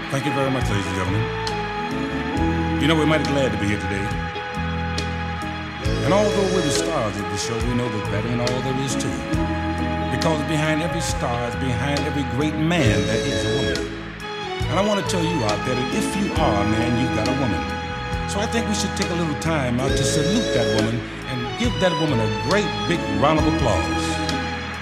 Thank you very much, ladies and gentlemen. You know, we're mighty glad to be here today. And although we're the stars of the show, we know that that ain't all there is to it. Because behind every star, behind every great man, there is a woman. And I want to tell you out there that if you are a man, you've got a woman. So I think we should take a little time out to salute that woman and give that woman a great big round of applause.